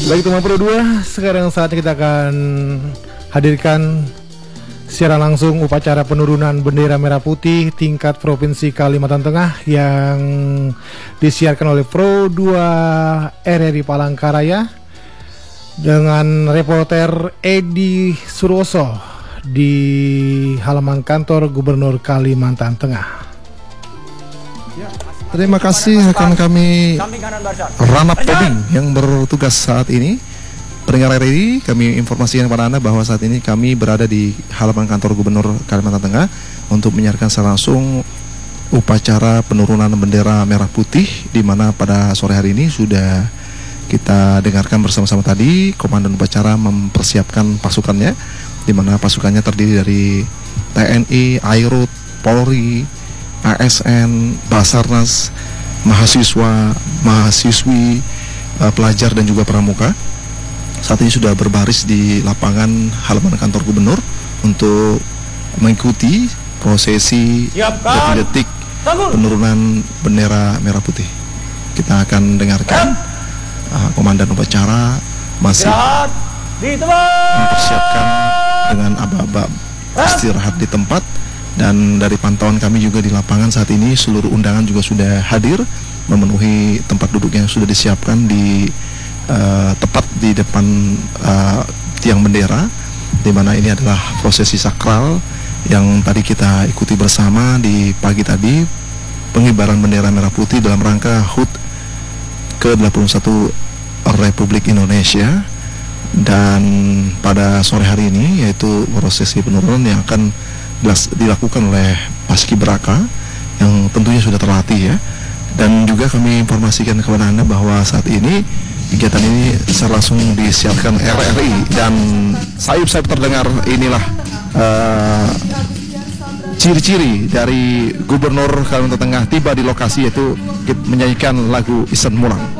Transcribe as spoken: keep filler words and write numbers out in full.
Baik teman Pro dua, sekarang saatnya kita akan hadirkan secara langsung upacara penurunan bendera merah putih tingkat Provinsi Kalimantan Tengah yang disiarkan oleh Pro dua R R I Palangkaraya dengan reporter Edi Suroso di halaman kantor Gubernur Kalimantan Tengah. Terima kasih rekan kami Ranap Tobing yang bertugas saat ini. Pendengar R R I, kami informasikan kepada Anda bahwa saat ini kami berada di halaman kantor Gubernur Kalimantan Tengah untuk menyiarkan secara langsung upacara penurunan bendera merah putih, di mana pada sore hari ini sudah kita dengarkan bersama-sama tadi. Komandan upacara mempersiapkan pasukannya, di mana pasukannya terdiri dari T N I, Airut, Polri, A S N, Basarnas, mahasiswa, mahasiswi, uh, pelajar dan juga pramuka. Saat ini sudah berbaris di lapangan halaman kantor gubernur untuk mengikuti prosesi detik-detik penurunan bendera merah putih. Kita akan dengarkan uh, komandan upacara masih mempersiapkan dengan aba-aba istirahat di tempat. Dan dari pantauan kami juga di lapangan saat ini seluruh undangan juga sudah hadir memenuhi tempat duduk yang sudah disiapkan di uh, tepat di depan uh, tiang bendera, di mana ini adalah prosesi sakral yang tadi kita ikuti bersama di pagi tadi, pengibaran bendera merah putih dalam rangka H U T ke delapan puluh satu Republik Indonesia. Dan pada sore hari ini yaitu prosesi penurunan yang akan dilakukan oleh Paskibraka yang tentunya sudah terlatih ya. Dan juga kami informasikan kepada Anda bahwa saat ini kegiatan ini secara langsung disiarkan R R I, dan sayup-sayup terdengar inilah uh, ciri-ciri dari Gubernur Kalimantan Tengah tiba di lokasi, yaitu menyanyikan lagu Isen Mulang.